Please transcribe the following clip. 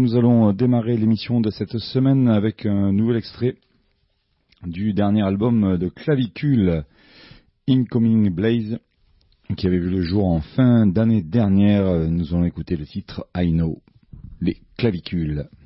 nous allons démarrer l'émission de cette semaine avec un nouvel extrait du dernier album de Clavicule, Incoming Blaze, qui avait vu le jour en fin d'année dernière. Nous allons écouter le titre I Know, les Clavicules.